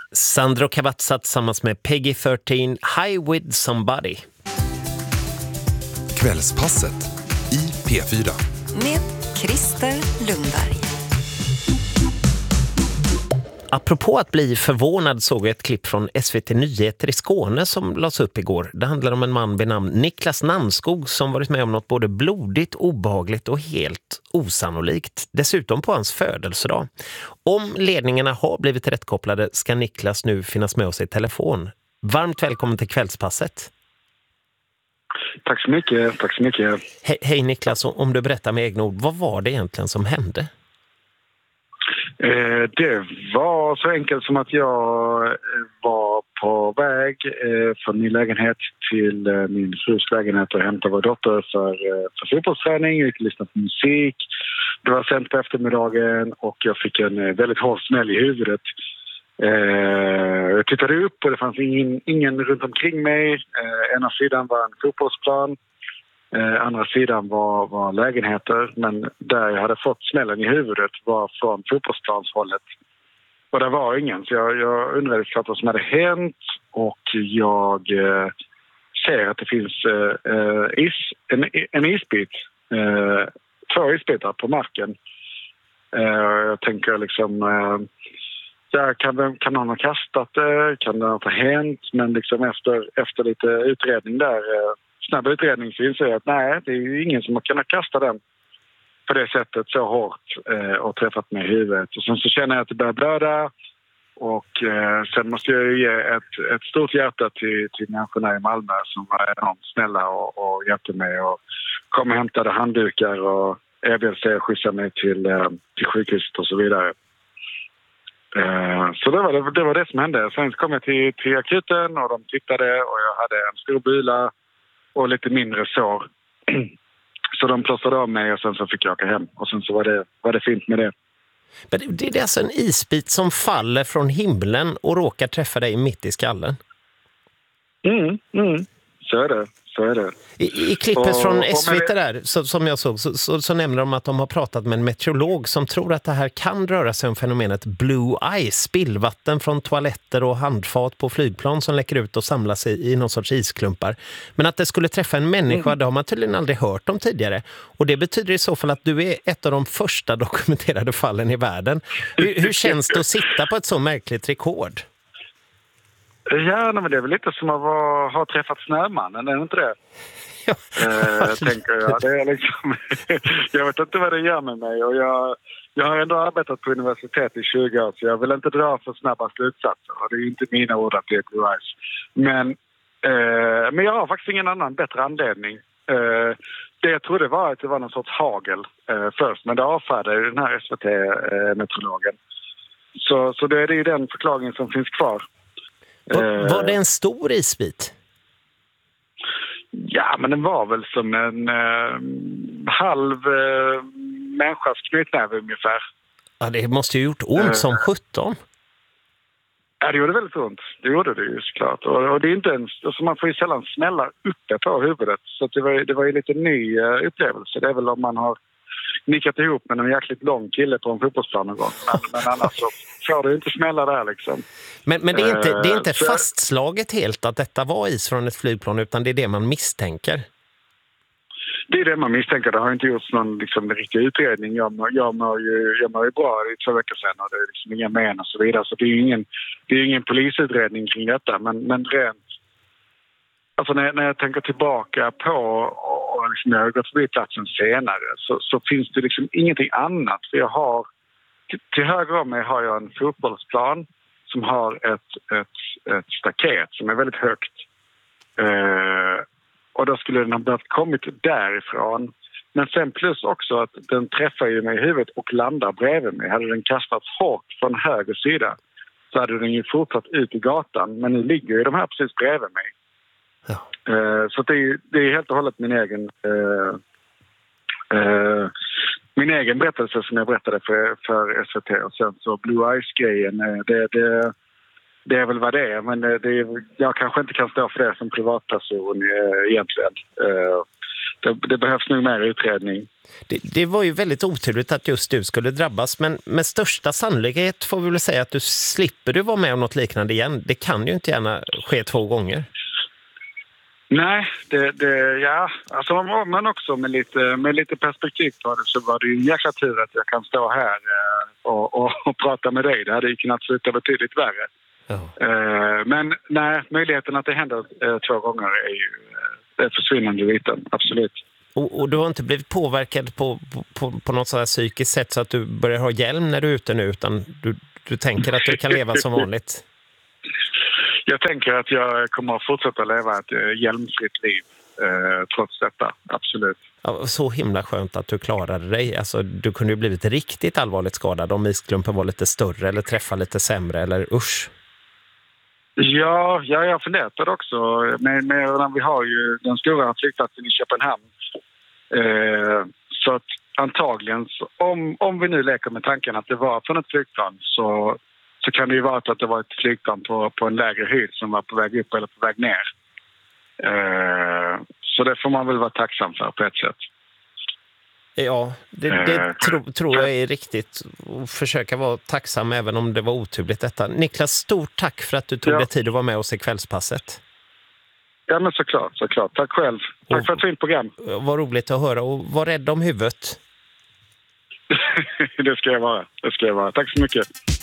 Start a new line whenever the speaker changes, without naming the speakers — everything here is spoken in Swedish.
Sandro Cavazza tillsammans med Peggy 13, High With Somebody.
Kvällspasset i P4.
Med Christer Lundberg.
Apropå att bli förvånad såg jag ett klipp från SVT Nyheter i Skåne som lades upp igår. Det handlar om en man vid namn Niklas Namnskog som varit med om något både blodigt, obehagligt och helt osannolikt. Dessutom på hans födelsedag. Om ledningarna har blivit rättkopplade ska Niklas nu finnas med oss i telefon. Varmt välkommen till Kvällspasset.
Tack så mycket, tack så mycket.
Hej Niklas, om du berättar med egna ord, vad var det egentligen som hände?
Det var så enkelt som att jag var på väg från min lägenhet till min frus lägenhet och hämtade vår dotter för fotbollsträning. Jag gick och lyssnade på musik. Det var sent på eftermiddagen och jag fick en väldigt hård smäll i huvudet. Jag tittade upp och det fanns ingen runt omkring mig. Ena sidan var en fotbollsplan. Andra sidan var lägenheter, men där jag hade fått smällen i huvudet var från fotbollsplanshållet. Och det var ingen, så jag undrade klart vad som hade hänt och jag ser att det finns en isbit, 2 isbitar på marken. Jag tänker liksom, kan någon ha kastat det, kan det ha hänt, men liksom efter lite utredning där, snabb utredning så inser jag att nej, det är ju ingen som har kunnat kasta den på det sättet så hårt och träffat mig i huvudet. Och sen så känner jag att det börjar blöda och sen måste jag ge ett stort hjärta till människorna i Malmö som var enormt snälla och hjälpte mig och kom och hämtade handdukar och erbjöd sig att skjutsa mig till sjukhuset och så vidare. Så det var det som hände. Sen kom jag till akuten och de tittade och jag hade en stor bula och lite mindre sår. Så de plåstrade av mig och sen så fick jag åka hem. Och sen så var det fint med det.
Men det är alltså en isbit som faller från himlen och råkar träffa dig mitt i skallen?
Så är det.
I klippet från SVT där, som jag såg, så nämner de att de har pratat med en meteorolog som tror att det här kan röra sig om fenomenet blue ice, spillvatten från toaletter och handfat på flygplan som läcker ut och samlas i någon sorts isklumpar. Men att det skulle träffa en människa, det har man tydligen aldrig hört om tidigare. Och det betyder i så fall att du är ett av de första dokumenterade fallen i världen. Hur känns det att sitta på ett så märkligt rekord?
Ja, men det är väl lite som att ha träffat Snömannen, är det inte det?
Ja.
Tänker jag. Det är liksom, jag vet inte vad det gör med mig och jag har ändå arbetat på universitet i 20 år så jag vill inte dra för snabba slutsatser och det är inte mina ord att det är blue ice. Men jag har faktiskt ingen annan bättre anledning. Det jag trodde var att det var någon sorts hagel först, men det avfärdade den här SVT-meteorologen. Så det är den förklaringen som finns kvar.
Var det en stor isbit?
Ja, men den var väl som en halv människas knytnäve ungefär.
Ja, det måste ju gjort ont som 17.
Ja, det gjorde väldigt ont. Det gjorde det ju såklart. Och det är inte ens, alltså man får ju sällan smälla uppe på huvudet. Så det var ju lite ny upplevelse. Det är väl om man har nickat ihop med en jäkligt lång kille på en fotbollsplan någon gång. Men annars så får det inte smälla där liksom.
Men det är inte fastslaget helt att detta var is från ett flygplan utan det är det man misstänker.
Det är det man misstänker. Det har inte gjorts någon liksom, riktig utredning. Jag mår ju bra i 2 veckor sedan och det är liksom inga men och så vidare. Så det är ingen polisutredning kring detta. Men rent... Alltså när jag tänker tillbaka på och liksom jag har gått förbi platsen senare så finns det liksom ingenting annat. För jag har... Till höger om mig har jag en fotbollsplan som har ett staket som är väldigt högt. Och då skulle den ha behövt kommit därifrån. Men sen plus också att den träffar ju mig i huvudet och landar bredvid mig. Hade den kastats hårt från höger sida så hade den ju fortsatt ut i gatan. Men nu ligger ju de här precis bredvid mig. Ja. Så det är helt och hållet min egen berättelse som jag berättade för SVT. Och sen så Blue Ice-grejen, det är väl vad det är. Men jag kanske inte kan stå för det som privatperson egentligen. det behövs nog mer utredning.
Det var ju väldigt oturligt att just du skulle drabbas, men med största sannolikhet får vi väl säga att du slipper vara med om något liknande igen. Det kan ju inte gärna ske 2 gånger.
Nej, alltså men också med lite perspektiv på det, så var det ju en jäkla tur att jag kan stå här och prata med dig. Det hade ju kunnat sluta betydligt värre.
Ja.
Men nej, möjligheten att det händer 2 gånger är ju försvinnande liten, absolut.
Och du har inte blivit påverkad på något sådär psykiskt sätt så att du börjar ha hjälm när du är ute nu, utan du tänker att du kan leva som vanligt?
Jag tänker att jag kommer att fortsätta leva ett hjälmfritt liv trots detta, absolut.
Ja, så himla skönt att du klarade dig. Alltså, du kunde ju blivit riktigt allvarligt skadad om isklumpen var lite större eller träffade lite sämre, eller usch.
Ja, jag har funderat på det också. Men vi har ju den stora flygplatsen i Köpenhamn. Så att antagligen, om vi nu leker med tanken att det var från ett flygplan, så kan det ju vara att det var ett flygplan på en lägre höjd som var på väg upp eller på väg ner. Så det får man väl vara tacksam för på ett sätt.
Ja, det tror jag är riktigt. Och försöka vara tacksam även om det var oturligt detta. Niklas, stort tack för att du tog dig tid att vara med oss i Kvällspasset.
Ja, men såklart. Tack själv. Tack för ett fint program.
Vad roligt att höra, och var rädd om huvudet.
Det ska jag vara. Tack så mycket.